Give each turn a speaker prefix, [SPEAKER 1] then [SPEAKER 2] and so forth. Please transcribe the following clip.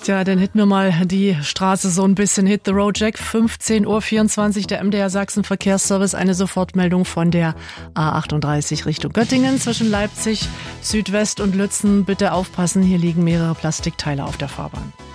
[SPEAKER 1] Tja, dann hitten wir mal die Straße so ein bisschen. Hit the road, Jack. 15:24 Uhr, der MDR Sachsen Verkehrsservice. Eine Sofortmeldung von der A38 Richtung Göttingen zwischen Leipzig, Südwest und Lützen. Bitte aufpassen, hier liegen mehrere Plastikteile auf der Fahrbahn.